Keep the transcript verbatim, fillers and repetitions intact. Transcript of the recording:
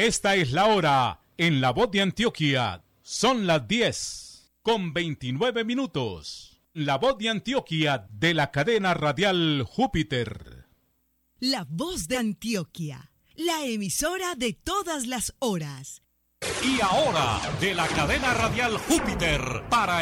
Esta es la hora en La Voz de Antioquia. Son las diez con veintinueve minutos. La Voz de Antioquia de la cadena radial Júpiter. La Voz de Antioquia, la emisora de todas las horas. Y ahora, de la cadena radial Júpiter, para